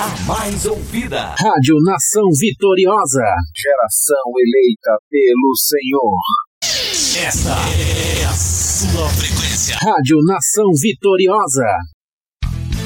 a mais ouvida. Rádio Nação Vitoriosa. Geração eleita pelo Senhor. Esta é a sua frequência. Rádio Nação Vitoriosa.